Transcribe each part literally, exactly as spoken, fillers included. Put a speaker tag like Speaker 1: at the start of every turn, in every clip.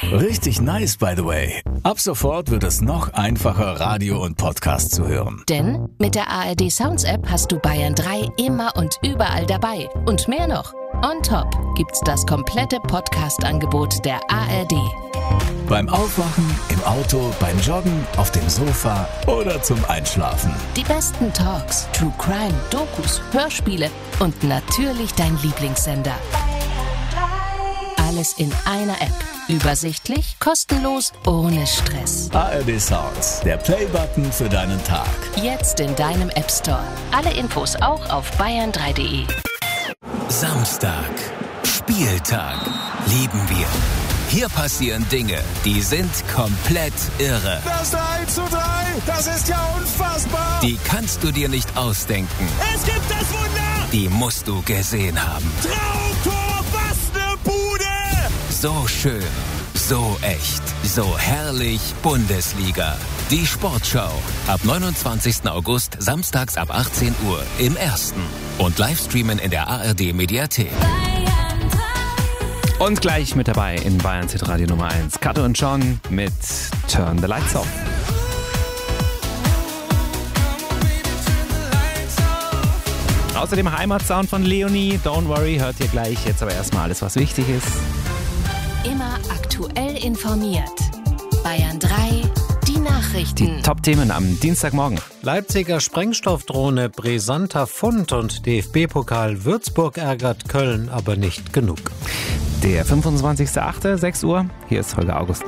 Speaker 1: Richtig nice, by the way. Ab sofort wird es noch einfacher, Radio und Podcast zu hören.
Speaker 2: Denn mit der A R D Sounds App hast du Bayern drei immer und überall dabei. Und mehr noch. On top gibt's das komplette Podcast-Angebot der A R D.
Speaker 1: Beim Aufwachen, im Auto, beim Joggen, auf dem Sofa oder zum Einschlafen.
Speaker 2: Die besten Talks, True Crime, Dokus, Hörspiele und natürlich dein Lieblingssender. Alles in einer App. Übersichtlich, kostenlos, ohne Stress.
Speaker 1: A R D Sounds, der Play-Button für deinen Tag.
Speaker 2: Jetzt in deinem App Store. Alle Infos auch auf bayern drei punkt de.
Speaker 3: Samstag. Spieltag. Lieben wir. Hier passieren Dinge, die sind komplett irre.
Speaker 4: Das eins zu drei, das ist ja unfassbar.
Speaker 3: Die kannst du dir nicht ausdenken.
Speaker 4: Es gibt das Wunder.
Speaker 3: Die musst du gesehen haben.
Speaker 4: Traumtor, was ne Bude.
Speaker 3: So schön, so echt, so herrlich Bundesliga. Die Sportschau. Ab neunundzwanzigsten August, samstags ab achtzehn Uhr im Ersten. Und Livestreamen in der A R D Mediathek.
Speaker 5: Und gleich mit dabei in Bayern Hit Radio Nummer eins. Kato und John mit Turn the Lights Off. Außerdem Heimatsound von Leonie. Don't worry, hört ihr gleich. Jetzt aber erstmal alles, was wichtig ist.
Speaker 2: Immer aktuell informiert. Bayern drei, die Nachrichten.
Speaker 5: Die Top-Themen am Dienstagmorgen.
Speaker 6: Leipziger Sprengstoffdrohne, brisanter Fund und D F B-Pokal. Würzburg ärgert Köln, aber nicht genug.
Speaker 5: Der fünfundzwanzigster achte sechs Uhr. Hier ist Holger August.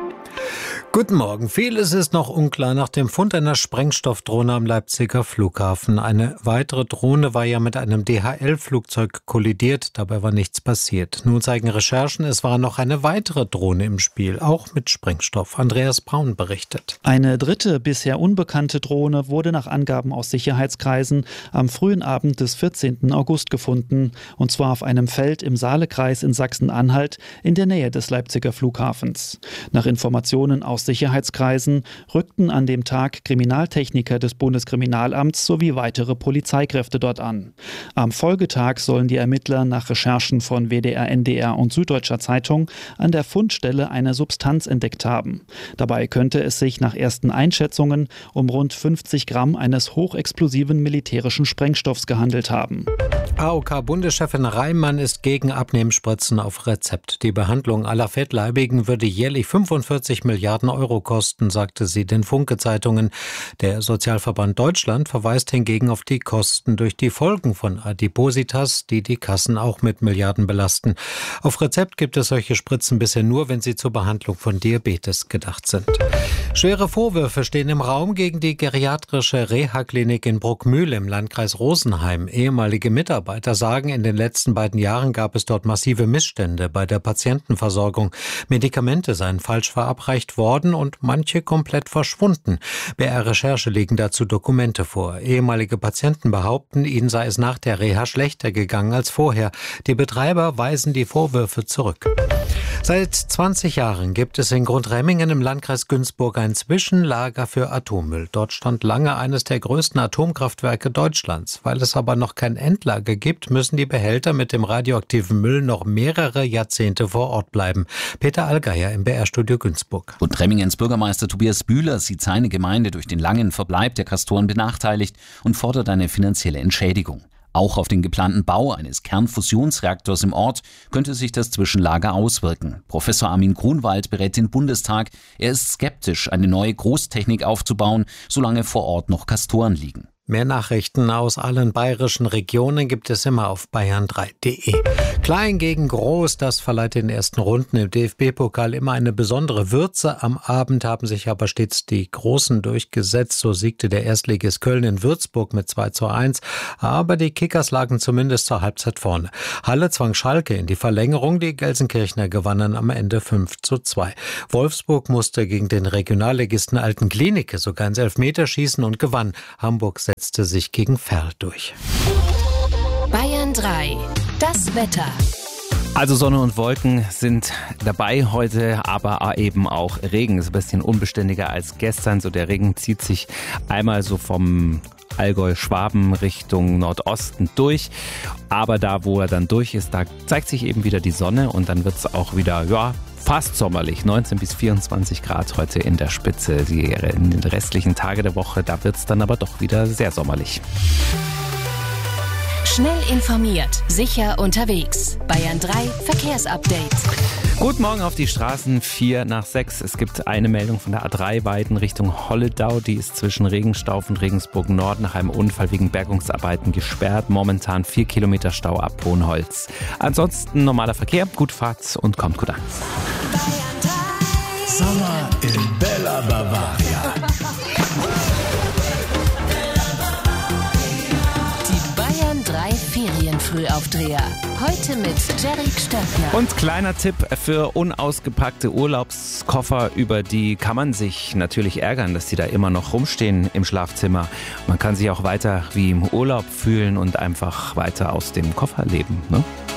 Speaker 6: Guten Morgen. Vieles ist noch unklar nach dem Fund einer Sprengstoffdrohne am Leipziger Flughafen. Eine weitere Drohne war ja mit einem D H L-Flugzeug kollidiert. Dabei war nichts passiert. Nun zeigen Recherchen, es war noch eine weitere Drohne im Spiel, auch mit Sprengstoff. Andreas Braun berichtet.
Speaker 7: Eine dritte, bisher unbekannte Drohne wurde nach Angaben aus Sicherheitskreisen am frühen Abend des vierzehnten August gefunden. Und zwar auf einem Feld im Saalekreis in Sachsen-Anhalt in der Nähe des Leipziger Flughafens. Nach Informationen aus Sicherheitskreisen rückten an dem Tag Kriminaltechniker des Bundeskriminalamts sowie weitere Polizeikräfte dort an. Am Folgetag sollen die Ermittler nach Recherchen von W D R, N D R und Süddeutscher Zeitung an der Fundstelle eine Substanz entdeckt haben. Dabei könnte es sich nach ersten Einschätzungen um rund fünfzig Gramm eines hochexplosiven militärischen Sprengstoffs gehandelt haben.
Speaker 6: A O K-Bundeschefin Reimann ist gegen Abnehmspritzen auf Rezept. Die Behandlung aller Fettleibigen würde jährlich fünfundvierzig Milliarden Euro kosten, sagte sie den Funke-Zeitungen. Der Sozialverband Deutschland verweist hingegen auf die Kosten durch die Folgen von Adipositas, die die Kassen auch mit Milliarden belasten. Auf Rezept gibt es solche Spritzen bisher nur, wenn sie zur Behandlung von Diabetes gedacht sind. Schwere Vorwürfe stehen im Raum gegen die geriatrische Reha-Klinik in Bruckmühl im Landkreis Rosenheim. Ehemalige Mitarbeiter sagen, in den letzten beiden Jahren gab es dort massive Missstände bei der Patientenversorgung. Medikamente seien falsch verabreicht worden und manche komplett verschwunden. B R-Recherche legen dazu Dokumente vor. Ehemalige Patienten behaupten, ihnen sei es nach der Reha schlechter gegangen als vorher. Die Betreiber weisen die Vorwürfe zurück. Seit zwanzig Jahren gibt es in Grundremmingen im Landkreis Günzburg ein Zwischenlager für Atommüll. Dort stand lange eines der größten Atomkraftwerke Deutschlands. Weil es aber noch kein Endlager gibt, müssen die Behälter mit dem radioaktiven Müll noch mehrere Jahrzehnte vor Ort bleiben. Peter Allgeier im B R-Studio Günzburg.
Speaker 8: Grundremmingens Bürgermeister Tobias Bühler sieht seine Gemeinde durch den langen Verbleib der Castoren benachteiligt und fordert eine finanzielle Entschädigung. Auch auf den geplanten Bau eines Kernfusionsreaktors im Ort könnte sich das Zwischenlager auswirken. Professor Armin Grunwald berät den Bundestag. Er ist skeptisch, eine neue Großtechnik aufzubauen, solange vor Ort noch Castoren liegen.
Speaker 6: Mehr Nachrichten aus allen bayerischen Regionen gibt es immer auf bayern drei punkt de. Klein gegen Groß, das verleiht den ersten Runden im D F B-Pokal immer eine besondere Würze. Am Abend haben sich aber stets die Großen durchgesetzt. So siegte der Erstligist Köln in Würzburg mit zwei zu eins. Aber die Kickers lagen zumindest zur Halbzeit vorne. Halle zwang Schalke in die Verlängerung. Die Gelsenkirchner gewannen am Ende fünf zu zwei. Wolfsburg musste gegen den Regionalligisten Alten Klinike sogar ins Elfmeterschießen und gewann. Hamburg setzte sich gegen Ferl durch.
Speaker 2: Bayern drei. Das Wetter.
Speaker 5: Also Sonne und Wolken sind dabei heute, aber eben auch Regen. Ist ein bisschen unbeständiger als gestern. So der Regen zieht sich einmal so vom Allgäu, Schwaben Richtung Nordosten durch. Aber da, wo er dann durch ist, da zeigt sich eben wieder die Sonne und dann wird es auch wieder, ja, fast sommerlich. neunzehn bis vierundzwanzig Grad heute in der Spitze. Die, in den restlichen Tagen der Woche, da wird es dann aber doch wieder sehr sommerlich.
Speaker 2: Schnell informiert, sicher unterwegs. Bayern drei Verkehrsupdate.
Speaker 5: Guten Morgen auf die Straßen, vier nach sechs. Es gibt eine Meldung von der A drei Weiden Richtung Holledau. Die ist zwischen Regenstauf und Regensburg Nord nach einem Unfall wegen Bergungsarbeiten gesperrt. Momentan vier Kilometer Stau ab Hohenholz. Ansonsten normaler Verkehr, gute Fahrt und kommt gut an.
Speaker 1: Sommer in Bella Bavaria.
Speaker 2: Ferienfrühaufdreher. Heute mit Jerry Stöckner.
Speaker 5: Und kleiner Tipp für unausgepackte Urlaubskoffer, über die kann man sich natürlich ärgern, dass die da immer noch rumstehen im Schlafzimmer. Man kann sich auch weiter wie im Urlaub fühlen und einfach weiter aus dem Koffer leben, ne?